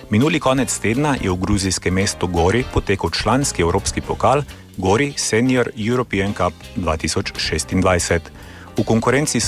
Minuli konec tedna je v gruzijskem mestu Gori potekal članski evropski pokal Gori Senior European Cup 2026. V konkurenci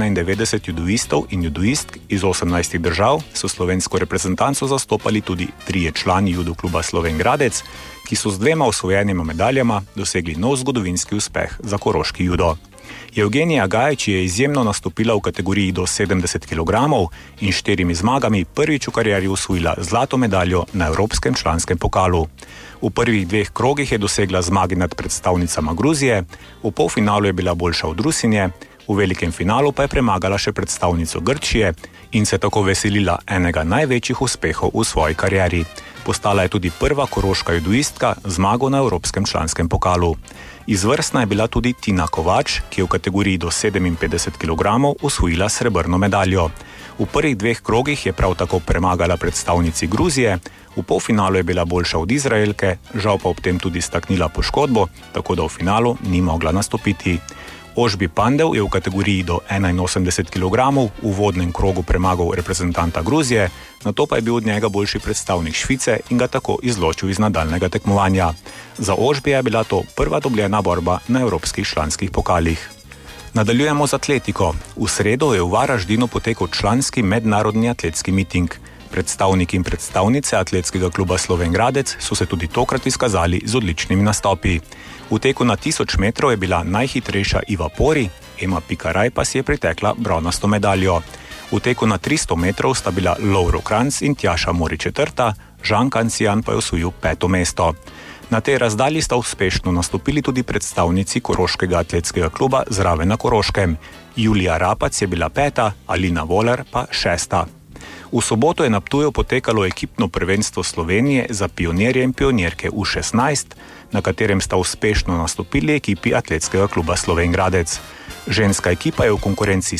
191 judoistov in judoistk iz 18 držav so slovensko reprezentanco zastopali tudi 3 člani judo kluba Slovenj Gradec, ki so z 2 osvojenima medaljama dosegli nov zgodovinski uspeh za koroški judo. Evgenija Gajič je izjemno nastopila v kategoriji do 70 kg in 4 zmagami prvič v karieri osvojila zlato medaljo na Evropskem članskem pokalu. V prvih 2 krogih je dosegla zmagi nad predstavnicama Gruzije, v polfinalu je bila boljša od Rusinje, v velikem finalu pa je premagala še predstavnico Grčije in se tako veselila enega največjih uspehov v svoji karieri. Postala je tudi prva koroška judoistka zmago na Evropskem članskem pokalu. Izvrstna je bila tudi Tina Kovač, ki je v kategoriji do 57 kg osvojila srebrno medaljo. V prvih 2 krogih je prav tako premagala predstavnici Gruzije, v polfinalu je bila boljša od Izraelke, žal pa ob tem tudi staknila poškodbo, tako da v finalu ni mogla nastopiti. Ožbi Pandev je v kategoriji do 81 kg v uvodnem krogu premagal reprezentanta Gruzije, nato pa je bil od njega boljši predstavnik Švice in ga tako izločil iz nadaljnega tekmovanja. Za Ožbija je bila to prva dobljena borba na evropskih članskih pokalih. Nadaljujemo z atletiko. V sredo je v Varaždinu potekal članski mednarodni atletski miting. Predstavniki in predstavnice atletskega kluba Slovenj Gradec so se tudi tokrat izkazali z odličnimi nastopi. V teku na 1000 metrov je bila najhitrejša Iva Pori, Ema Pikaraj pa si je pritekla bronasto medaljo. V teku na 300 metrov sta bila Lovro Kranjc in Tjaša Mori četrta, Žan Kancijan pa je osvojil 5. mesto. Na tej razdalji sta uspešno nastopili tudi predstavnici Koroškega atletskega kluba Zraven na Koroškem. Julija Rapac je bila 5., Alina Voler pa 6. V soboto je na Ptuju potekalo ekipno prvenstvo Slovenije za pionirje in pionirke U16, na katerem sta uspešno nastopili ekipi atletskega kluba Slovenj Gradec. Ženska ekipa je v konkurenci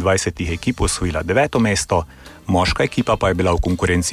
27 ekip osvojila 9. mesto, moška ekipa pa je bila v konkurenci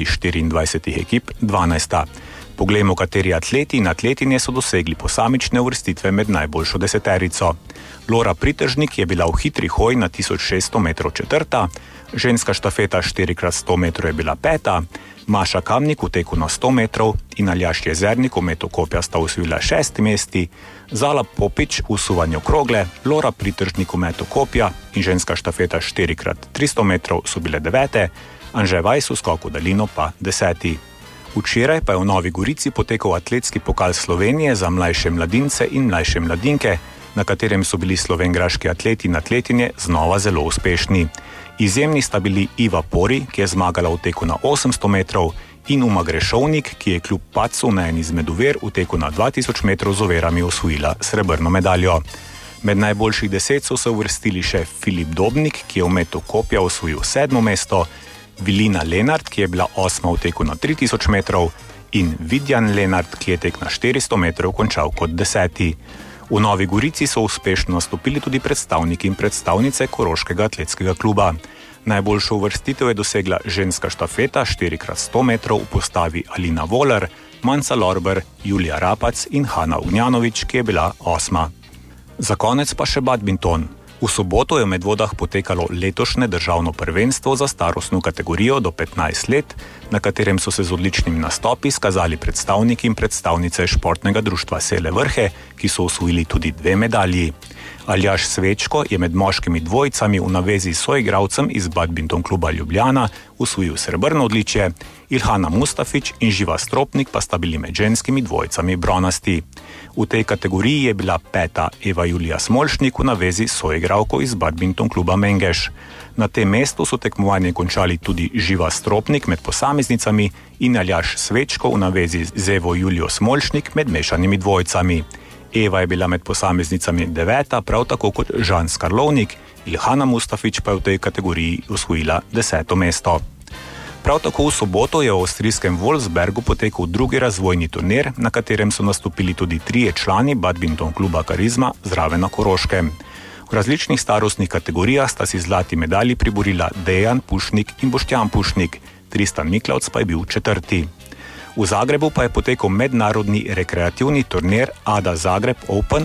24 ekip 12. Poglejmo, kateri atleti in atletinje so dosegli posamične uvrstitve med najboljšo deseterico. Lora Pritržnik je bila v hitri hoji na 1600 metrov 4., ženska štafeta 4x100 metrov je bila 5., Maša Kamnik v teku na 100 metrov in Aljaž Jezernik v metu kopja sta osvojila 6. mesti, Zala Popič v suvanju krogle, Lora Pritržnik v metu kopja in ženska štafeta 4x300 metrov so bile 9., Anže Vajs v skoku daljino pa 10. Včeraj pa je v Novi Gorici potekal atletski pokal Slovenije za mlajše mladince in mlajše mladinke, na katerem so bili slovenjgraški atleti in atletinje znova zelo uspešni. Izjemni sta bili Iva Pori, ki je zmagala v teku na 800 metrov, in Uma Grešovnik, ki je kljub padcu na eni izmed ovir v teku na 2000 metrov z ovirami osvojila srebrno medaljo. Med najboljših 10 so se uvrstili še Filip Dobnik, ki je v metu kopja osvojil 7. mesto, Vilina Lenart, ki je bila 8. v teku na 3000 metrov in Vidjan Lenart, ki je tek na 400 metrov končal kot 10. V Novi Gorici so uspešno nastopili tudi predstavniki in predstavnice Koroškega atletskega kluba. Najboljšo uvrstitev je dosegla ženska štafeta 4x100 metrov v postavi Alina Voler, Manca Lorber, Julija Rapac in Hanna Ugnjanović, ki je bila 8. Za konec pa še badminton. V soboto je v Medvodah potekalo letošnje državno prvenstvo za starostno kategorijo do 15 let, na katerem so se z odličnimi nastopi skazali predstavniki in predstavnice športnega društva Sele Vrhe, ki so osvojili tudi 2 medalji. Aljaž Svečko je med moškimi dvojicami v navezi s soigralcem iz Badminton kluba Ljubljana osvojil srebrno odličje, Ilhana Mustafić in Živa Stropnik pa sta bili med ženskimi dvojicami bronasti. V tej kategoriji je bila 5. Eva Julija Smolšnik v navezi s soigralko iz Badminton kluba Mengeš. Na tem mestu so tekmovanje končali tudi Živa Stropnik med posameznicami in Aljaž Svečko v navezi z Evo Julijo Smolšnik med mešanimi dvojicami. Eva je bila med posameznicami 9., prav tako kot Žan Skarlovnik, Ilhana Mustafić pa je v tej kategoriji osvojila 10. mesto. Prav tako v soboto je v avstrijskem Wolfsbergu potekal drugi razvojni turnir, na katerem so nastopili tudi 3 člani Badminton kluba Karizma Zraven na Koroškem. V različnih starostnih kategorijah sta si zlati medalji priborila Dejan Pušnik in Boštjan Pušnik, Tristan Miklavc pa je bil 4. V Zagrebu pa je potekal mednarodni rekreativni turnir Ada Zagreb Open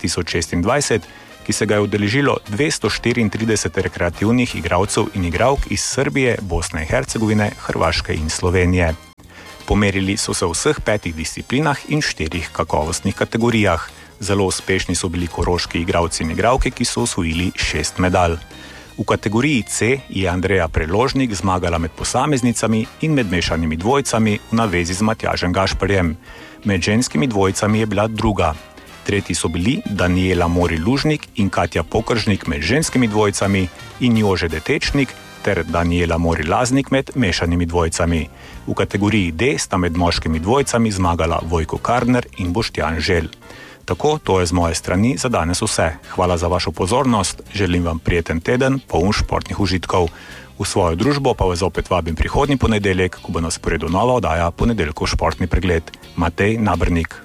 2026, ki se ga je udeležilo 234 rekreativnih igralcev in igralk iz Srbije, Bosne in Hercegovine, Hrvaške in Slovenije. Pomerili so se v vseh 5 disciplinah in 4 kakovostnih kategorijah. Zelo uspešni so bili koroški igralci in igralke, ki so osvojili 6 medalj. V kategoriji C je Andreja Preložnik zmagala med posameznicami in med mešanimi dvojicami v navezi z Matjažem Gašperjem. Med ženskimi dvojicami je bila druga. Tretji so bili Daniela Mori-Lužnik in Katja Pokržnik med ženskimi dvojicami in Jože Detečnik ter Daniela Mori-Laznik med mešanimi dvojicami. V kategoriji D sta med moškimi dvojicami zmagala Vojko Karner in Boštjan Želj. Tako, to je z moje strani za danes vse. Hvala za vašo pozornost, želim vam prijeten teden, poln športnih užitkov. V svojo družbo pa vas zopet vabim prihodnji ponedeljek, ko bo na sporedu nova oddaja Ponedeljkov športni pregled. Matej Nabernik.